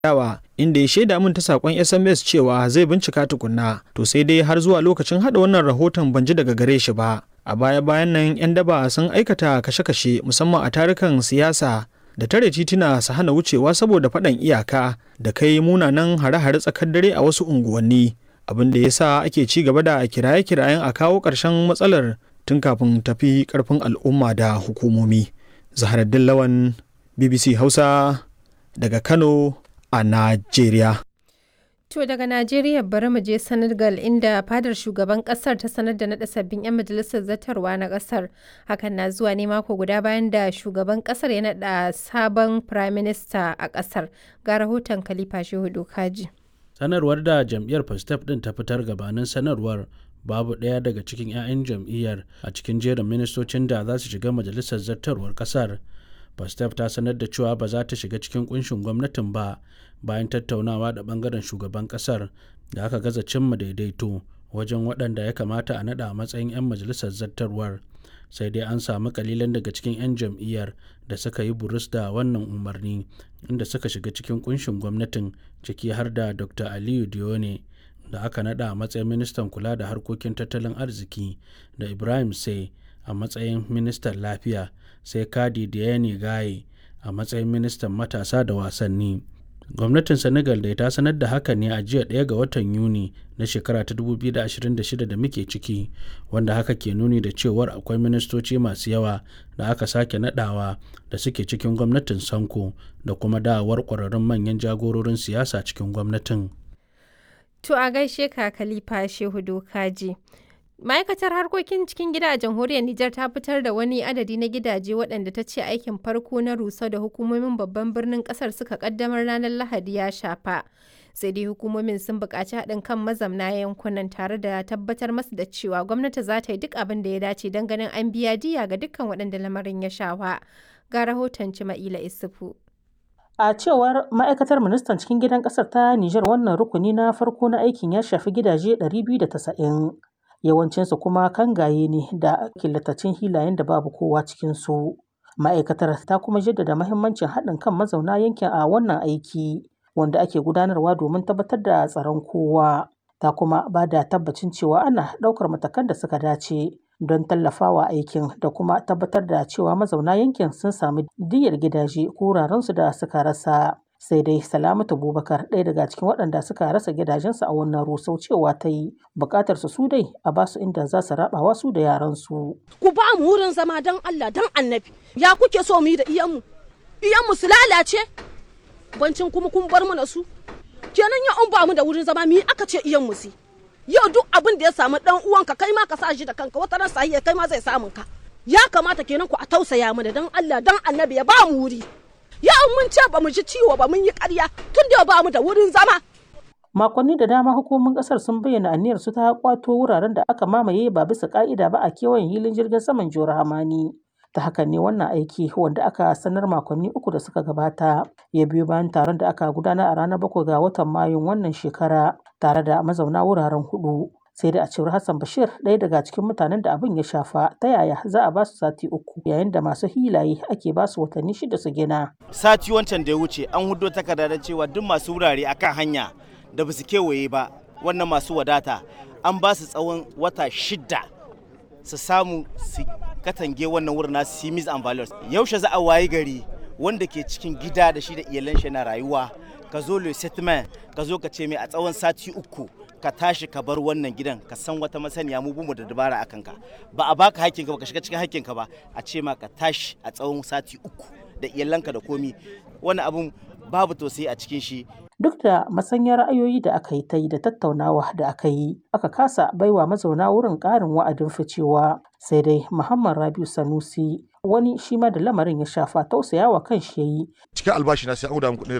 yawa inda ya shaida min ta sakon SMS cewa zai bincika tukunna, to sai dai har zuwa lokacin hada wannan rahoton ban ji daga gare shi ba. A baya-bayan nan 'yan daba sun aikata kashe-kashe musamman a tarukan siyasa da tare tituna su hana wucewa saboda faɗan iyaka da kai munanan hare-hare tsakar dare a wasu unguwanni, abin da ya sa ake ci gaba da kiraye-kirayen a kawo ƙarshen matsalar tun kafin tafi ƙarfin al'umma da hukumomi. Zaharaddin Lawan, BBC Hausa daga Kano a Najeriya. To daga Najeriya bari mu je Senegal inda fadar shugaban kasar ta sanar da naɗa sabbin 'yan majalisar zartarwa na kasar. Hakan na zuwa ne mako guda bayan da shugaban kasar ya naɗa sabon Prime Minister a kasar. Ga rahoton Khalifa Shehu Dokaji. Sanarwar da jam'iyyar Pastef din ta fitar gabanin sanarwar babu ɗaya daga cikin 'ya'yan jam'iyyar a cikin jerin ministocin da za su shiga majalisar zartarwar kasar. Pastef ta sanar da cewa ba za ta shiga cikin kunshin gwamnatin ba bayan tattaunawa da bangaren shugaban kasar da aka gaza cimma daidaito wajen waɗanda ya kamata a naɗa a matsayin 'yan majalisar zartarwar. Sai dai an samu kalilan daga cikin 'yan jam'iyyar da suka yi burus da wannan umarni inda suka shiga cikin kunshin gwamnatin, ciki har da Dr. Aliyu Dione da aka naɗa a matsayin ministan kula da harkokin tattalin arziki, da Ibrahim Sai a matsayin ministan lafiya, sai Kadi Diane Gaye a matsayin ministan matasa da wasanni. Gwamnatin Senegal da ta sanar da haka ne a jiya 1 ga watan Yuni na shekara ta 2026 da muke ciki, wanda haka ke nuni da cewar akwai ministoci masu yawa da aka sake nadawa da suke cikin gwamnatin Sanko da kuma dawowar ƙwararrun manyan jagororin siyasa cikin gwamnatin. To a gaishe ka Khalifa Shehu Dokaji. Ma'aikatar harkokin cikin gida a jamhuriyar Nijar ta fitar da wani adadi na gidaje waɗanda ta ce aikin farko na rusau da hukumomin babban birnin ƙasar suka ƙaddamar ranar Lahadi ya shafa. Sai dai hukumomin sun buƙaci haɗin kan mazamna yankunan tare da tabbatar masu da cewa gwamnati za ta yi duk abin da ya dace don ganin an biya diya ga dukkan waɗanda lamarin ya shafa. Ga rahoton Cima'ila Isufu. A cewar ma'aikatar ministan cikin gidan ƙasar ta Nijar, wannan rukuni na farko na aikin ya shafi gidaje 290. Yawancinsu kuma kangaye ne da killatacin hilayen da babu kowa cikinsu. Ma'aikatar ta kuma jaddada mahimmancin haɗin kan mazauna yankin a wannan aiki wanda ake gudanarwa domin tabbatar da tsaron kowa. Ta kuma ba da tabbacin cewa ana ɗaukar matakan da suka dace don tallafawa aikin da kuma tabbatar da cewa mazauna yankin sun sami diyyar gidaje ko wurarensu da suka rasa. Sai dai Salamatu Bubakar, ɗaya daga cikin waɗanda suka rasa gidajensu a wannan rusau, cewa ta yi buƙatar su dai a basu inda za su rabawa su da yaransu. Ku ba mu wurin zama don Allah don Annabi. Ya kuke so mu yi da iyanmu? Iyanmu su lalace? Bancin kuma kun bar mu na su? Kenan ya an ba mu da wurin zama mi aka ce iyanmu su? Yau duk abin da ya samu dan uwanka kai ma ka sa shi da kanka, wata ran sahiya kai ma zai samun ka. Ya kamata kenan ku a tausaya mu da don Allah don Annabi ya ba mu wuri. Ya mun ce ba mu ji ciwo ba mun yi ƙarya tun da ba mu da wurin zama. Makonni da dama hukumomin ƙasar sun bayyana aniyar su ta kwato wuraren da aka mamaye ba bisa ƙa'ida ba a kewayen hilin jirgin saman Jihar Hamani. Ta hakan ne wannan aiki wanda aka sanar makonni 3 da suka gabata ya biyo bayan taron da aka gudanar a ranar 7 ga watan Mayun wannan shekara tare da mazauna wuraren 4. Sai da a cewar Hassan Bashir, ɗaya daga cikin mutanen da abin ya shafa, ta yaya za a ba su sati 3 yayin da masu hilaye ake ba su watanni 6 su gina. Sati wancan da ya wuce an hudo takarda da cewa duk masu wurare akan hanya da ba su kewaye ba, wannan masu wadata an ba su tsawon wata 6 su samu su katange wannan wurin nasu simis and values. Yaushe za a wayi gari wanda ke cikin gida da shi da iyalan shi na rayuwa, ka zo le settlement ka zo ka ce mai a tsawon sati 3 ka tashi ka bar wannan gidan, ka san wata masaniya mu bumu da dabara a kanka, ba a baka hakkinka ba, ka shiga cikin hakkinka ba, a ce ma ka tashi a tsawon sati 3 da iyalanka da komi. Wani abun babu tausayi a cikin shi. Duk da masanyar ra'ayoyi da aka yi ta yi da tattaunawa da aka yi, aka kasa baiwa mazauna wurin ƙarin wa'adin ficewa. Sai dai Muhammad Rabiu Sanusi, wani shi ma da lamarin ya shafa, tausayawa kan shi yayi. Cikin albashi na sai an guda muku